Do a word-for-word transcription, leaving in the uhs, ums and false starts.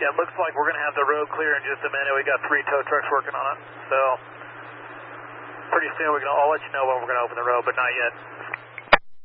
Yeah, it looks like we're going to have the road clear in just a minute. We got three tow trucks working on it. So pretty soon we're going to, I'll let you know when we're going to open the road, but not yet.